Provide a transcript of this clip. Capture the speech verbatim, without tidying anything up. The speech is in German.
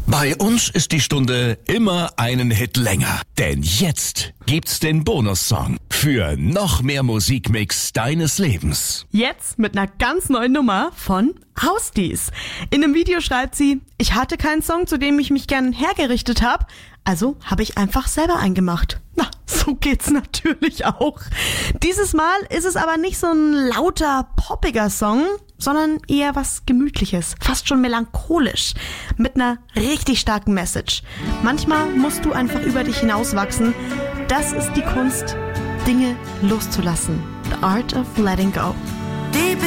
Bei uns ist die Stunde immer einen Hit länger. Denn jetzt gibt's den Bonussong für noch mehr Musikmix deines Lebens. Jetzt mit einer ganz neuen Nummer von Hausdies. In einem Video schreibt sie, ich hatte keinen Song, zu dem ich mich gern hergerichtet habe, also habe ich einfach selber einen gemacht. Na, so geht's natürlich auch. Dieses Mal ist es aber nicht so ein lauter, poppiger Song, sondern eher was Gemütliches, fast schon melancholisch, mit einer richtig starken Message. Manchmal musst du einfach über dich hinauswachsen. Das ist die Kunst, Dinge loszulassen. The Art of Letting Go. Deep